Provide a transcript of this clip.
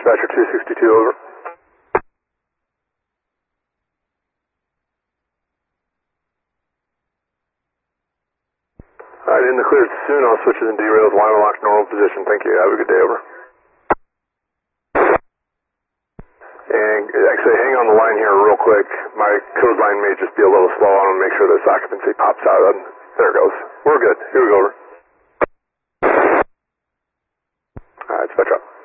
Dispatcher 262, over. Alright, in the clear soon, I'll switch to the derails, line lock, normal position. Thank you. Have a good day, over. And actually, hang on the line here real quick. My code line may just be a little slow. I want to make sure this occupancy pops out. There it goes. We're good. Here we go, over. Alright, dispatch up.